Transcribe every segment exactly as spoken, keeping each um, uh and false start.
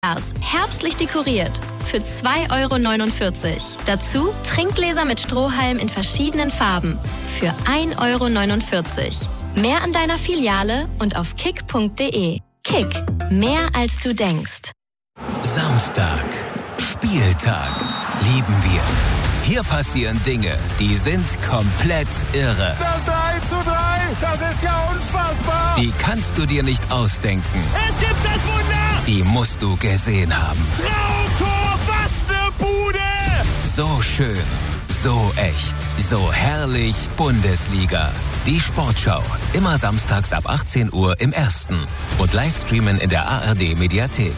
Herbstlich dekoriert für zwei Euro neunundvierzig. Dazu Trinkgläser mit Strohhalm in verschiedenen Farben für ein Euro neunundvierzig. Mehr an deiner Filiale und auf kick punkt de. Kick, mehr als du denkst. Samstag, Spieltag, lieben wir. Hier passieren Dinge, die sind komplett irre. Das eins zu drei, das ist ja unfassbar. Die kannst du dir nicht ausdenken. Es gibt das Wunder. Die musst du gesehen haben. Traumtor, was eine Bude. So schön, so echt, so herrlich Bundesliga. Die Sportschau, immer samstags ab achtzehn Uhr im Ersten und Livestreamen in der A R D-Mediathek.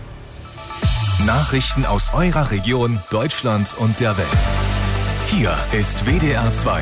Nachrichten aus eurer Region, Deutschland und der Welt. Hier ist W D R zwei.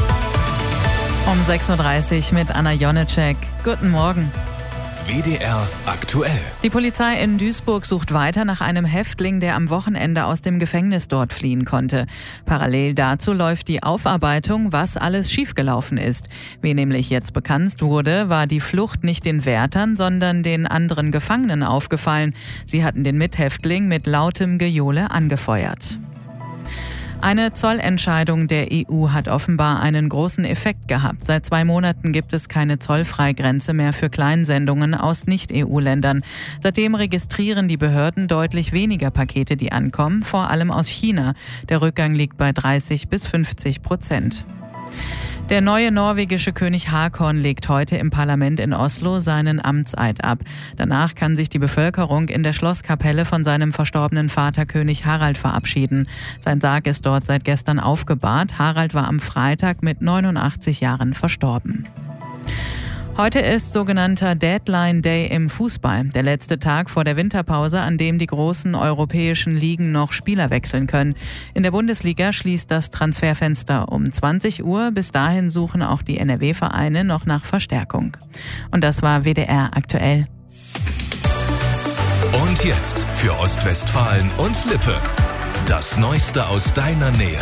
Um sechs Uhr dreißig mit Anna Jonecek. Guten Morgen. W D R aktuell. Die Polizei in Duisburg sucht weiter nach einem Häftling, der am Wochenende aus dem Gefängnis dort fliehen konnte. Parallel dazu läuft die Aufarbeitung, was alles schiefgelaufen ist. Wie nämlich jetzt bekannt wurde, war die Flucht nicht den Wärtern, sondern den anderen Gefangenen aufgefallen. Sie hatten den Mithäftling mit lautem Gejohle angefeuert. Eine Zollentscheidung der E U hat offenbar einen großen Effekt gehabt. Seit zwei Monaten gibt es keine Zollfreigrenze mehr für Kleinsendungen aus Nicht-E U-Ländern. Seitdem registrieren die Behörden deutlich weniger Pakete, die ankommen, vor allem aus China. Der Rückgang liegt bei dreißig bis fünfzig Prozent. Der neue norwegische König Haakon legt heute im Parlament in Oslo seinen Amtseid ab. Danach kann sich die Bevölkerung in der Schlosskapelle von seinem verstorbenen Vater König Harald verabschieden. Sein Sarg ist dort seit gestern aufgebahrt. Harald war am Freitag mit neunundachtzig Jahren verstorben. Heute ist sogenannter Deadline Day im Fußball, der letzte Tag vor der Winterpause, an dem die großen europäischen Ligen noch Spieler wechseln können. In der Bundesliga schließt das Transferfenster um zwanzig Uhr. Bis dahin suchen auch die N R W-Vereine noch nach Verstärkung. Und das war W D R aktuell. Und jetzt für Ostwestfalen und Lippe. Das Neueste aus deiner Nähe.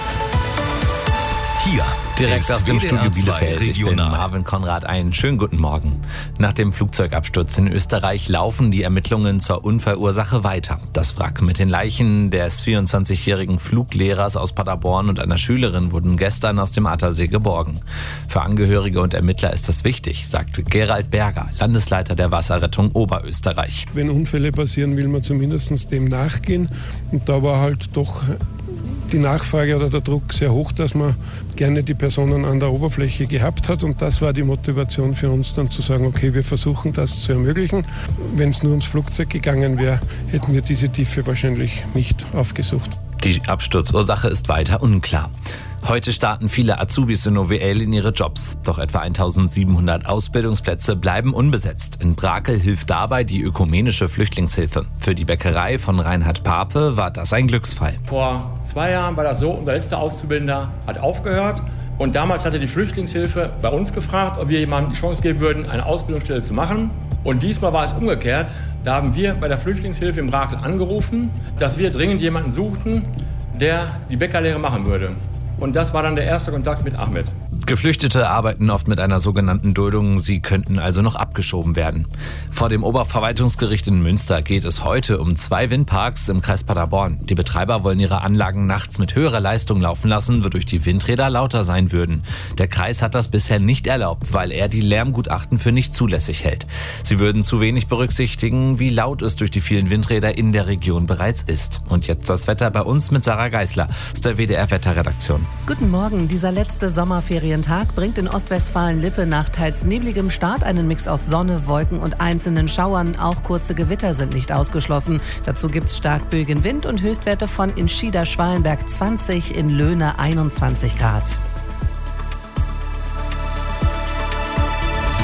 Hier direkt aus dem Studio Bielefeld. Ich bin Regional. Marvin Konrad. Einen schönen guten Morgen. Nach dem Flugzeugabsturz in Österreich laufen die Ermittlungen zur Unfallursache weiter. Das Wrack mit den Leichen des vierundzwanzigjährigen Fluglehrers aus Paderborn und einer Schülerin wurden gestern aus dem Attersee geborgen. Für Angehörige und Ermittler ist das wichtig, sagte Gerald Berger, Landesleiter der Wasserrettung Oberösterreich. Wenn Unfälle passieren, will man zumindest dem nachgehen. Und da war halt doch die Nachfrage oder der Druck sehr hoch, dass man gerne die Personen an der Oberfläche gehabt hat. Und das war die Motivation für uns dann zu sagen, okay, wir versuchen das zu ermöglichen. Wenn es nur ums Flugzeug gegangen wäre, hätten wir diese Tiefe wahrscheinlich nicht aufgesucht. Die Absturzursache ist weiter unklar. Heute starten viele Azubis in O W L in ihre Jobs. Doch etwa eintausendsiebenhundert Ausbildungsplätze bleiben unbesetzt. In Brakel hilft dabei die ökumenische Flüchtlingshilfe. Für die Bäckerei von Reinhard Pape war das ein Glücksfall. Vor zwei Jahren war das so, unser letzter Auszubildender hat aufgehört. Und damals hatte die Flüchtlingshilfe bei uns gefragt, ob wir jemandem die Chance geben würden, eine Ausbildungsstelle zu machen. Und diesmal war es umgekehrt. Da haben wir bei der Flüchtlingshilfe in Brakel angerufen, dass wir dringend jemanden suchten, der die Bäckerlehre machen würde. Und das war dann der erste Kontakt mit Ahmed. Geflüchtete arbeiten oft mit einer sogenannten Duldung. Sie könnten also noch abgeschoben werden. Vor dem Oberverwaltungsgericht in Münster geht es heute um zwei Windparks im Kreis Paderborn. Die Betreiber wollen ihre Anlagen nachts mit höherer Leistung laufen lassen, wodurch die Windräder lauter sein würden. Der Kreis hat das bisher nicht erlaubt, weil er die Lärmgutachten für nicht zulässig hält. Sie würden zu wenig berücksichtigen, wie laut es durch die vielen Windräder in der Region bereits ist. Und jetzt das Wetter bei uns mit Sarah Geisler aus der W D R-Wetterredaktion. Guten Morgen. Dieser letzte Sommerferientag bringt in Ostwestfalen-Lippe nach teils nebligem Start einen Mix aus Sonne, Wolken und einzelnen Schauern. Auch kurze Gewitter sind nicht ausgeschlossen. Dazu gibt's stark böigen Wind und Höchstwerte von in Schieder-Schwalenberg zwanzig, in Löhne einundzwanzig Grad.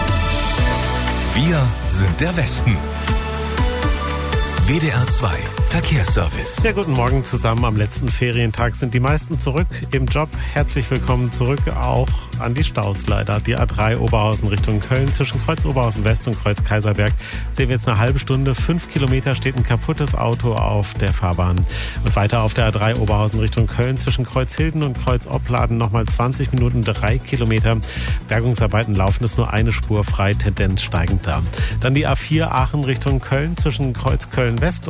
Wir sind der Westen. W D R zwei Verkehrsservice. Ja, guten Morgen zusammen. Am letzten Ferientag sind die meisten zurück im Job. Herzlich willkommen zurück auch an die Staus leider. Die A drei Oberhausen Richtung Köln zwischen Kreuz Oberhausen West und Kreuz Kaiserberg sehen wir jetzt eine halbe Stunde. Fünf Kilometer steht ein kaputtes Auto auf der Fahrbahn. Und weiter auf der A drei Oberhausen Richtung Köln zwischen Kreuz Hilden und Kreuz Opladen nochmal zwanzig Minuten, drei Kilometer. Bergungsarbeiten laufen, ist nur eine Spur frei, Tendenz steigend da. Dann die A vier Aachen Richtung Köln zwischen Kreuz Köln West